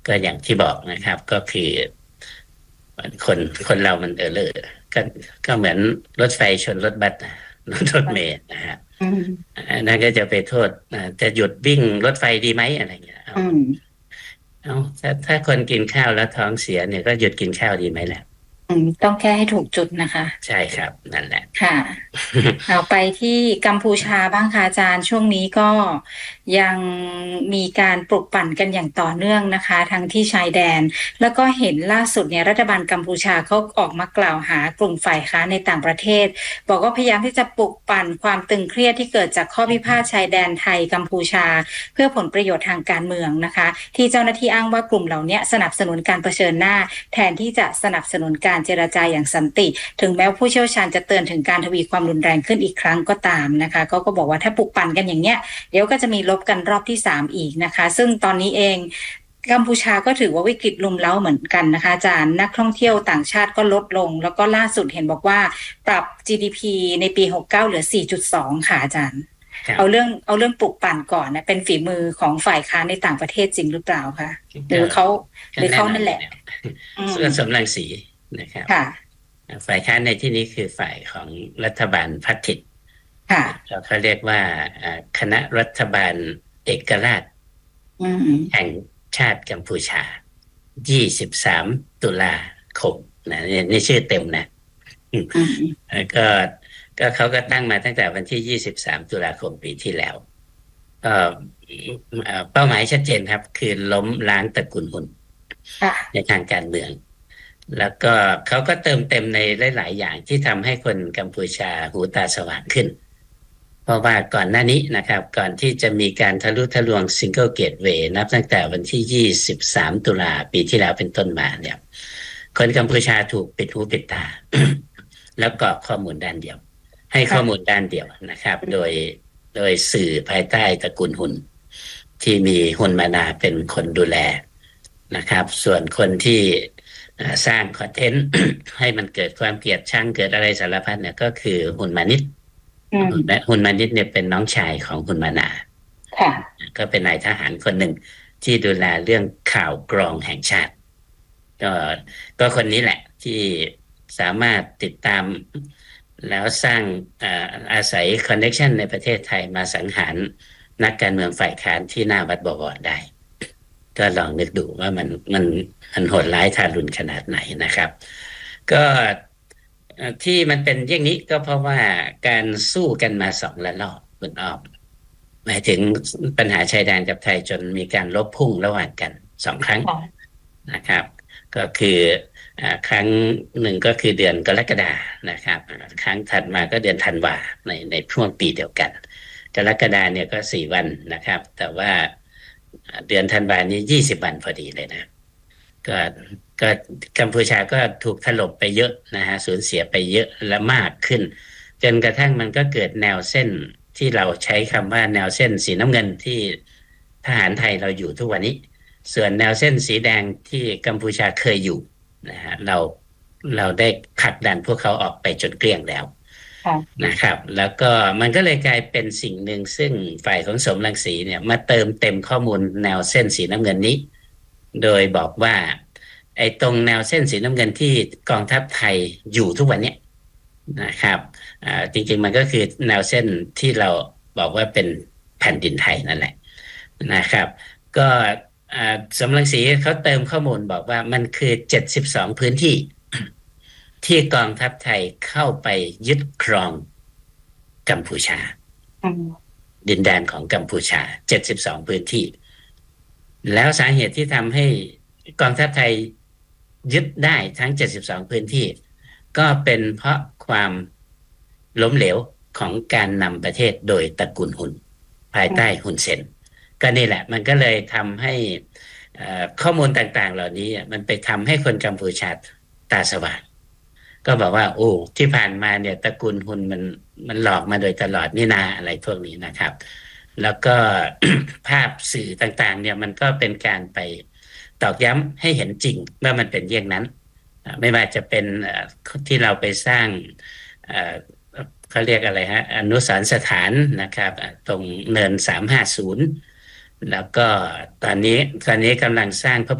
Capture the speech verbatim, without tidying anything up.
ก็อย่างที่บอกนะครับก็คือคนคนเรามันเออเลอก็ก็เหมือนรถไฟชนรถบัสรถรถเมล์นะฮะอืมอันนั้นก็จะไปโทษจะหยุดวิ่งรถไฟดีไหมอะไรเงี้ยเอาอืมเอาถ้าถ้าคนกินข้าวแล้วท้องเสียเนี่ยก็หยุดกินข้าวดีไหมล่ะอืมต้องแก้ให้ถูกจุดนะคะใช่ครับนั่นแหละค่ะ เอาไปที่กัมพูชาบ้างค่ะอาจารย์ช่วงนี้ก็ยังมีการปลุกปั่นกันอย่างต่อเนื่องนะคะทั้งที่ชายแดนแล้วก็เห็นล่าสุดเนี่ยรัฐบาลกัมพูชาเขาออกมากล่าวหากลุ่มฝ่ายค้านในต่างประเทศบอกว่าพยายามที่จะปลุกปั่นความตึงเครียดที่เกิดจากข้อพิพาทชายแดนไทยกัมพูชาเพื่อผลประโยชน์ทางการเมืองนะคะที่เจ้าหน้าที่อ้างว่ากลุ่มเหล่านี้สนับสนุนการเผชิญหน้าแทนที่จะสนับสนุนการเจรจาอย่างสันติถึงแม้ผู้เชี่ยวชาญจะเตือนถึงการทวีความรุนแรงขึ้นอีกครั้งก็ตามนะคะก็ก็บอกว่าถ้าปลุกปั่นกันอย่างเนี้ยเดี๋ยวก็จะมีลบกันรอบที่สามอีกนะคะซึ่งตอนนี้เองกัมพูชาก็ถือว่าวิกฤตรุมเร้าเหมือนกันนะคะอาจารย์นักท่องเที่ยวต่างชาติก็ลดลงแล้วก็ล่าสุดเห็นบอกว่าปรับ จี ดี พี ในปีหกเก้าเหลือ สี่จุดสอง ค่ะอาจารย์เอาเรื่องเอาเรื่องปลุกปั่นก่อนนะเป็นฝีมือของฝ่ายค้านในต่างประเทศจริงหรือเปล่าคะหรือเขาหรือเขานั่นแหละส่วนสมรังสีนะครับค่ะฝ่ายค้านในที่นี้คือฝ่ายของรัฐบาลพรรคถิ่นค่ะเขาเรียกว่าคณะรัฐบาลเอกราชแห่งชาติกัมพูชายี่สิบสามตุลาคมนะนี่ชื่อเต็มนะก็ก็เขาก็ตั้งมาตั้งแต่วันที่ยี่สิบสามตุลาคมปีที่แล้วก็เป้าหมายชัดเจนครับคือล้มล้างตระกูลหุ่นในทางการเมืองแล้วก็เขาก็เติมเต็มในหลายๆอย่างที่ทำให้คนกัมพูชาหูตาสว่างขึ้นเพราะว่าก่อนหน้านี้นะครับก่อนที่จะมีการทะลุทะลวงซิงเกิลเกตเวย์นับตั้งแต่วันที่ยี่สิบสามตุลาปีที่แล้วเป็นต้นมาเนี่ยคนกัมพูชาถูกปิดหูปิดตา แล้วกรอกข้อมูลด้านเดียวให้ข้อมูลด้านเดียวนะครับโดยโดยสื่อภายใต้ตระกูลหุ่นที่มีหุ่นมานาเป็นคนดูแลนะครับส่วนคนที่สร้างคอนเทนต์ ให้มันเกิดความเกลียดชังเกิดอะไรสารพัดเนี่ยก็คือหุ่นมานิดและหุ่นมานิดเนี่ยเป็นน้องชายของหุ่นมานาก็เป็นนายทหารคนหนึ่งที่ดูแลเรื่องข่าวกรองแห่งชาติก็ก็คนนี้แหละที่สามารถติดตามแล้วสร้างอาอาศัยคอนเนคชันในประเทศไทยมาสังหารนักการเมืองฝ่ายค้านที่หน้าวัดบวรได้ก็ลองนึกดูว่ามันมันมันโหดร้ายทารุณขนาดไหนนะครับก็ที่มันเป็นอย่างนี้ก็เพราะว่าการสู้กันมาสองระลอกคุณอ้อมหมายถึงปัญหาชายแดนกับไทยจนมีการลบพุ่งระหว่างกันสองครั้งนะครับก็คือครั้งหนึ่งก็คือเดือนกรกฎานะครับครั้งถัดมาก็เดือนธันวาในในช่วงปีเดียวกันกรกฎาเนี่ยก็สี่วันนะครับแต่ว่าเดือนธันวานี้ยี่สิบวันพอดีเลยนะก็ก็กัมพูชาก็ถูกถล่มไปเยอะนะฮะสูญเสียไปเยอะและมากขึ้นจนกระทั่งมันก็เกิดแนวเส้นที่เราใช้คำว่าแนวเส้นสีน้ำเงินที่ทหารไทยเราอยู่ทุกวันนี้ส่วนแนวเส้นสีแดงที่กัมพูชาเคยอยู่นะฮะเราเราได้ผลักดันพวกเขาออกไปจนเกลี้ยงแล้วนะครับแล้วก็มันก็เลยกลายเป็นสิ่งหนึ่งซึ่งฝ่ายของสมรังสีเนี่ยมาเติมเต็มข้อมูลแนวเส้นสีน้ำเงินนี้โดยบอกว่าไอ้ตรงแนวเส้นสีน้ำเงินที่กองทัพไทยอยู่ทุกวันนี้นะครับจริงๆมันก็คือแนวเส้นที่เราบอกว่าเป็นแผ่นดินไทยนั่นแหละนะครับก็สมรังสีเขาเติมข้อมูลบอกว่ามันคือเจ็ดสิบสองพื้นที่ที่กองทัพไทยเข้าไปยึดครองกัมพูชาดินแดนของกัมพูชาเจ็ดสิบสองพื้นที่แล้วสาเหตุที่ทำให้กองทัพไทยยึดได้ทั้งเจ็ดสิบสองพื้นที่ก็เป็นเพราะความล้มเหลวของการนำประเทศโดยตระกูลหุ่นภายใต้หุ่นเซนก็นี่แหละมันก็เลยทำให้ข้อมูลต่างๆเหล่านี้มันไปทำให้คนกัมพูชาตาสว่างก็บอกว่าโอ้ที่ผ่านมาเนี่ยตระกูลหุ่นมันมันหลอกมาโดยตลอดนี่นาอะไรพวกนี้นะครับแล้วก็ ภาพสื่อต่างๆเนี่ยมันก็เป็นการไปตอกย้ำให้เห็นจริงว่ามันเป็นอย่างนั้นไม่ว่าจะเป็นที่เราไปสร้างเขาเรียกอะไรฮะอนุสรณ์สถานนะครับตรงเนินสามห้าศูนย์แล้วก็ตอนนี้ตอนนี้กำลังสร้างพระ